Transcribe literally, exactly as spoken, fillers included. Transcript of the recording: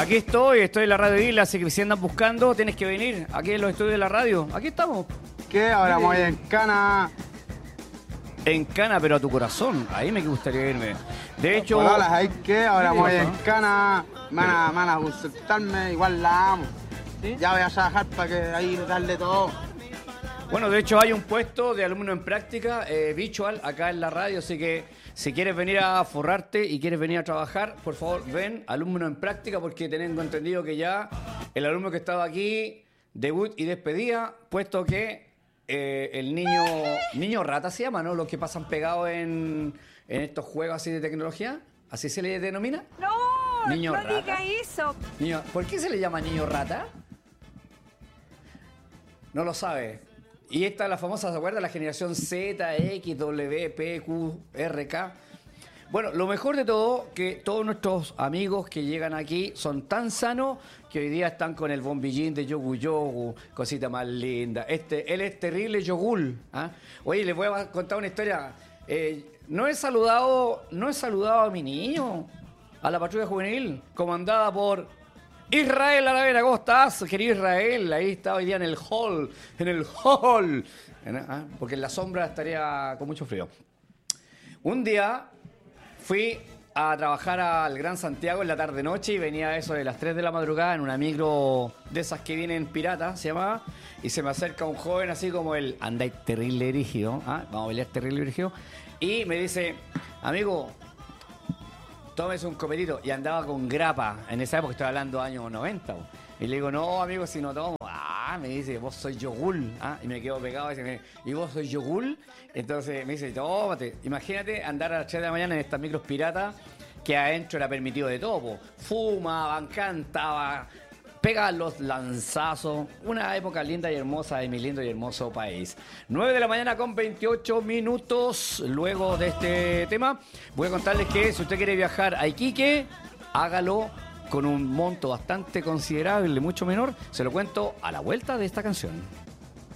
Aquí estoy, estoy en la Radio Isla, así que si andan buscando, tienes que venir aquí en los estudios de la radio. Aquí estamos. ¿Qué? Ahora me voy en Cana. En Cana, pero a tu corazón. Ahí me gustaría irme. De hecho... Hola, ¿hay qué? Ahora me voy ¿Qué en pasa? Cana. Me van a, me van a consultarme, igual la amo. ¿Sí? Ya voy a trabajar para que ahí darle todo. Bueno, de hecho hay un puesto de alumno en práctica, eh, Visual, acá en la radio, así que si quieres venir a forrarte y quieres venir a trabajar, por favor, ven, alumno en práctica, porque tengo entendido que ya el alumno que estaba aquí, debut y despedida, puesto que eh, el niño, niño rata se llama, ¿no? Los que pasan pegados en, en estos juegos así de tecnología, ¿así se le denomina? No, Niño no rata. diga eso. Niño, ¿por qué se le llama niño rata? No lo sabe. Y esta es la famosa, ¿se acuerda? La generación Z, X, W, P, Q, R, K. Bueno, lo mejor de todo, que todos nuestros amigos que llegan aquí son tan sanos que hoy día están con el bombillín de Yogu Yogu, cosita más linda. Este, él es terrible Yogul. ¿Ah? Oye, les voy a contar una historia. Eh, no he saludado, no he saludado a mi niño, a la patrulla juvenil, comandada por Israel Aravena. ¿Cómo estás, querido Israel? Ahí está hoy día en el hall, en el hall. ¿Ah? Porque en la sombra estaría con mucho frío. Un día fui a trabajar al Gran Santiago en la tarde-noche y venía a eso de las tres de la madrugada en una micro de esas que vienen piratas, se llamaba, y se me acerca un joven así como el andáis terrible dirigido, ¿ah? Vamos a pelear terrible dirigido, y me dice, amigo, tómese un copetito, y andaba con grapa, en esa época estoy hablando años noventa, po. Y le digo, no, amigo, si no tomo. Ah, me dice, vos sois Yogul. Ah, y me quedo pegado. Y, dice, ¿y vos sois Yogul? Entonces me dice, tómate. Imagínate andar a las tres de la mañana en estas micros piratas que adentro era permitido de todo, po. Fumaban, cantaban, pegaban los lanzazos. Una época linda y hermosa de mi lindo y hermoso país. nueve de la mañana con veintiocho minutos. Luego de este tema, voy a contarles que si usted quiere viajar a Iquique, hágalo con un monto bastante considerable, mucho menor. Se lo cuento a la vuelta de esta canción.